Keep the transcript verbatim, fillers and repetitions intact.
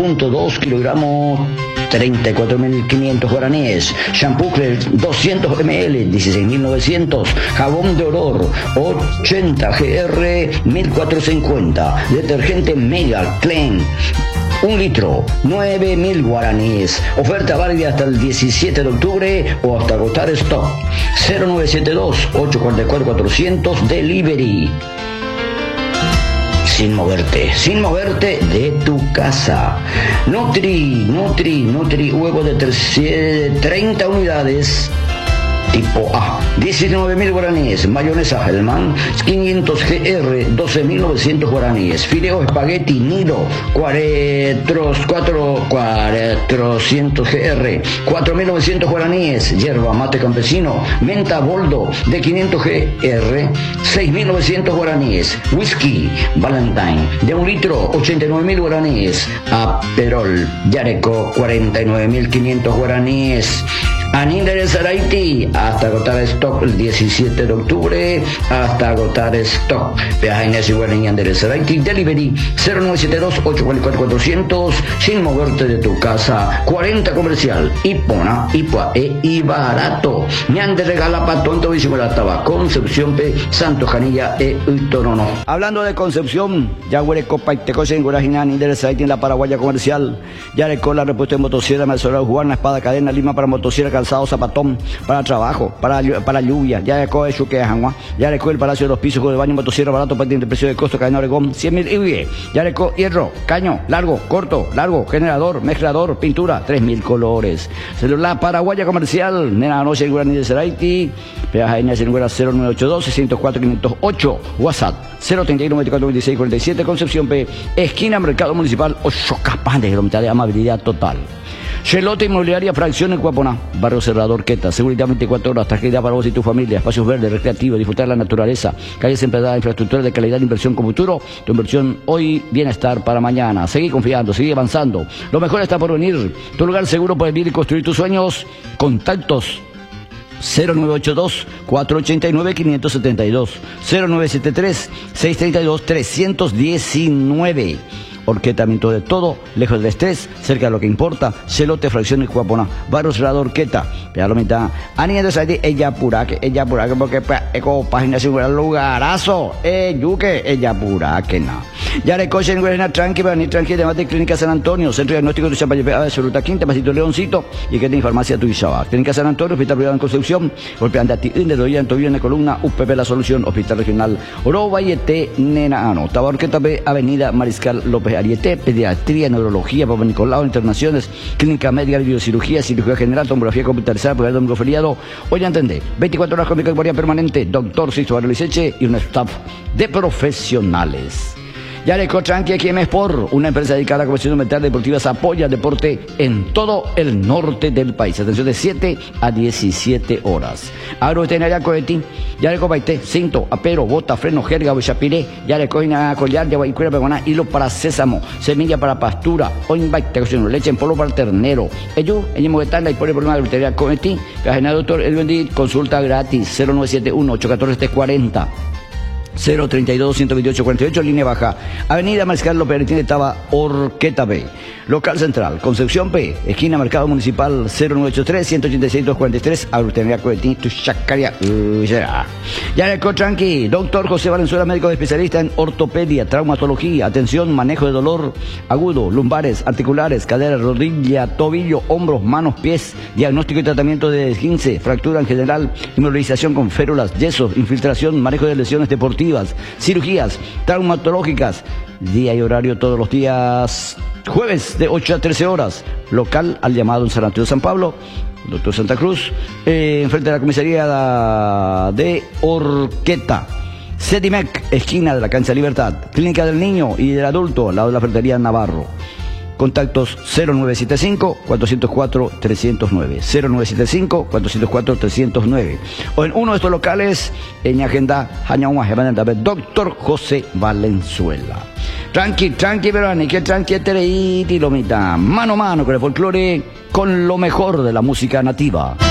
punto dos kilogramos, treinta y cuatro mil quinientos guaraníes. Shampoo Clear doscientos mililitros, dieciséis mil novecientos. Jabón de olor ochenta G R, mil cuatrocientos cincuenta. Detergente Mega Clean, un litro, nueve mil guaraníes. Oferta válida hasta el diecisiete de octubre o hasta agotar stock. cero nueve siete dos, ocho cuatro cuatro, cuatrocientos Delivery. Sin moverte, sin moverte de tu casa. Nutri, Nutri, Nutri, huevo de treinta unidades. Tipo A, diecinueve mil guaraníes. Mayonesa Hellman, quinientos G R, doce mil novecientos guaraníes. Fideo espagueti Nido, cuatrocientos G R, cuatro mil novecientos guaraníes. Yerba mate campesino, menta boldo de quinientos G R, seis mil novecientos guaraníes. Whisky Valentine de un litro, ochenta y nueve mil guaraníes. Aperol Yareco, cuarenta y nueve mil quinientos guaraníes. Anín de Saraiti, hasta agotar stock el diecisiete de octubre, hasta agotar stock. Peaje Inés y Guaraní de Saraiti, Delivery cero nueve siete dos, ocho cuatro cuatro, cuatrocientos, sin moverte de tu casa. cuarenta comercial, Ipona, Ipua e y barato. Ñande regala pa tonto bicimolataba, Concepción P, Santo Janilla e Uitorono. Hablando de Concepción, ya huele copa y te cosen en Guarajinán, de Saraiti en la Paraguaya comercial. Ya le cola repuesto de motosierra, Marzorado, Juana, Espada, Cadena, Lima para motosierra, calzado, zapatón, para trabajo, para, para lluvia. Ya le coge Chuque Jangua, ya le coge el Palacio de los Pisos, de baño, motosierra, barato, patiente, precio de costo, cadena Oregón, cien mil I. Ya le coge hierro, caño, largo, corto, largo, generador, mezclador, pintura, tres mil colores. Celular Paraguaya comercial, Nena Noche, en Guaraní de Seraiti, peaje en el cero nueve ocho dos, seiscientos cuatro, quinientos ocho, WhatsApp cero treinta y uno, veinticuatro, veintiséis, cuarenta y siete, Concepción P, esquina Mercado Municipal, ocho Capán de mitad de amabilidad total. Chelote Inmobiliaria, fracción en Cuaponá, Barrio Cerrador Queta, seguridad veinticuatro horas, tranquilidad para vos y tu familia, espacios verdes, recreativos, disfrutar de la naturaleza, calles empedradas, infraestructura de calidad, inversión con futuro, tu inversión hoy, bienestar para mañana. Seguí confiando, seguí avanzando, lo mejor está por venir, tu lugar seguro para vivir y construir tus sueños. Contactos cero nueve ocho dos, cuatro ocho nueve, cinco siete dos, cero nueve siete tres, seis tres dos, tres uno nueve. Orquetamiento de todo, lejos del estrés, cerca de lo que importa. Celote, fracción y Cuaponá, Barrio Cerrado Orqueta, ya lo mitad. Anía de Saidi, ella pura que, ella pura que, porque eco página segura lugarazo, eh, yuque, ella pura que no. Ya le coche en Guarena, tranqui, para ni tranqui, de mate, Clínica San Antonio, Centro Diagnóstico de Champaña, de Absoluta Quinta, Pasito Leoncito, y que tiene farmacia Tuizaba. Clínica San Antonio, Hospital Privado en Concepción, golpeante a ti, de doya, en tobillo, en la columna, U P P La Solución, Hospital Regional, Oro Vallete, Nenano, Tabarqueta B, Avenida Mariscal López Ariete, Pediatría, Neurología, Papa Nicolau, Internaciones, Clínica Médica, Biocirugía, Cirugía General, Tomografía Computarizada, Poder Domingo Feriado, hoy entendé, veinticuatro horas con mi categoría permanente, doctor Sixto Barrio Liceche y un staff de profesionales. Yareco Tranqui, aquí en Mespor, una empresa dedicada a la comercio metal deportivas, apoya el deporte en todo el norte del país. Atención de siete a diecisiete horas. Agroveterinaria Coeti, Yareco Baité, cinto, apero, bota, freno, jerga, bochapiré, Yareco ina collar, yaguaycuera, pegoná, hilo para sésamo, semilla para pastura, oinbaite, leche en polvo para ternero. Ellos, en Moguetana y por el problema de agroveterinaria Coeti, Cajena Doctor El Bendí, consulta gratis, cero nueve siete uno, ocho uno cuatro, tres cuatro cero. cero treinta y dos, ciento veintiocho, cuarenta y ocho, línea baja. Avenida Mariscal López Ariete, Taba, Orqueta B. Local Central, Concepción P, esquina Mercado Municipal, cero nueve ocho tres, ciento ochenta y seis, doscientos cuarenta y tres, Agroveterinaria Coetín, Tuchacaria, ya le tranqui, doctor José Valenzuela, médico especialista en ortopedia, traumatología, atención, manejo de dolor agudo, lumbares, articulares, cadera, rodilla, tobillo, hombros, manos, pies, diagnóstico y tratamiento de esguince, fractura en general, inmovilización con férulas, yesos, infiltración, manejo de lesiones deportivas, cirugías traumatológicas, día y horario todos los días, jueves de ocho a trece horas, local al llamado en San Antonio de San Pablo, doctor Santa Cruz, eh, enfrente de la comisaría de Orqueta. Sedimec, esquina de la Cancha Libertad, Clínica del Niño y del Adulto, al lado de la Ferretería Navarro. Contactos cero nueve siete cinco, cuatro cero cuatro, tres cero nueve, cero nueve siete cinco, cuatro cero cuatro, tres cero nueve. O en uno de estos locales, en mi agenda, doctor José Valenzuela. Tranqui, tranqui, verani, que tranqui, tereiti, lomita. Mano a mano con el folclore, con lo mejor de la música nativa.